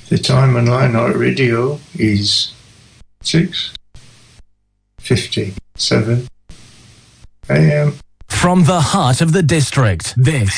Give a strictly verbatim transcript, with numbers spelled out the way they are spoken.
The time on Lion Heart Radio is six fifty-seven a m. From the heart of the district, this